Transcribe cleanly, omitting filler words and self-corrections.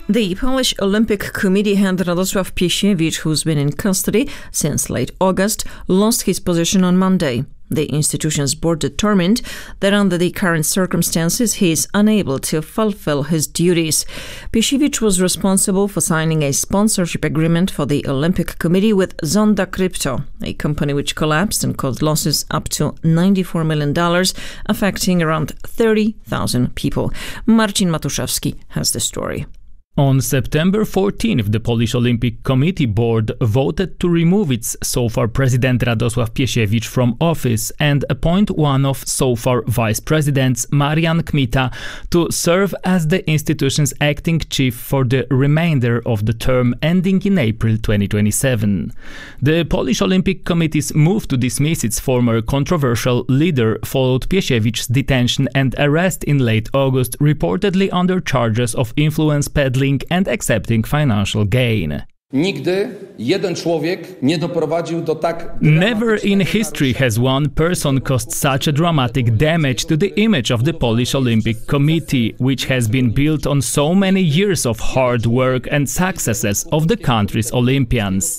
The Polish Olympic Committee head Radosław Piesiewicz, who's been in custody since late August, lost his position on Monday. The institution's board determined that under the current circumstances, he is unable to fulfill his duties. Piesiewicz was responsible for signing a sponsorship agreement for the Olympic Committee with Zonda Crypto, a company which collapsed and caused losses up to $94 million, affecting around 30,000 people. Marcin Matuszewski has the story. On September 14th, the Polish Olympic Committee board voted to remove its SOFAR president Radosław Piesiewicz from office and appoint one of SOFAR vice presidents, Marian Kmita, to serve as the institution's acting chief for the remainder of the term ending in April 2027. The Polish Olympic Committee's move to dismiss its former controversial leader followed Piesiewicz's detention and arrest in late August, reportedly under charges of influence peddling and accepting financial gain. Never in history has one person caused such a dramatic damage to the image of the Polish Olympic Committee, which has been built on so many years of hard work and successes of the country's Olympians.